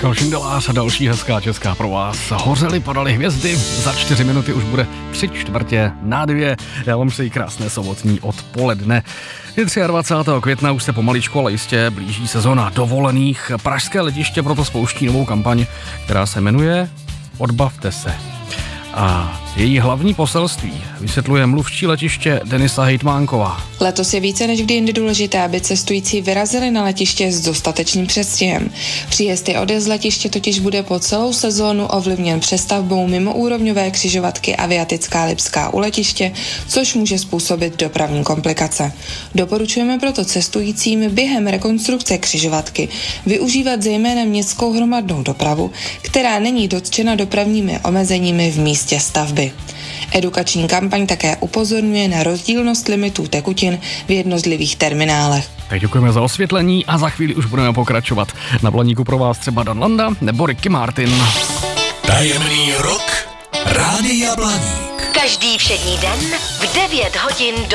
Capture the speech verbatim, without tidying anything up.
Michal Šindelář a další hezká česká pro vás. Hořely, padaly hvězdy, za čtyři minuty už bude tři čtvrtě na dvě. Já vám přeji krásné sobotní odpoledne. Je dvacátého třetího května, už se pomaličku, ale jistě blíží sezona dovolených. Pražské letiště proto spouští novou kampaň, která se jmenuje Odbavte se. A její hlavní poselství vysvětluje mluvčí letiště Denisa Hejtmánková. Letos je více než kdy jindy důležité, aby cestující vyrazili na letiště s dostatečným předstihem. Příjezd i odjezd z letiště totiž bude po celou sezónu ovlivněn přestavbou mimoúrovňové křižovatky Aviatická Lipská u letiště, což může způsobit dopravní komplikace. Doporučujeme proto cestujícím během rekonstrukce křižovatky využívat zejména městskou hromadnou dopravu, která není dotčena dopravními omezeními v místě stavby. Edukační kampaň také upozorňuje na rozdílnost limitů tekutin v jednotlivých terminálech. Tak děkujeme za osvětlení a za chvíli už budeme pokračovat. Na Blaníku pro vás třeba Dan Landa nebo Ricky Martin. Tajemný rok Rádia Blaník. Každý všední den v devět hodin do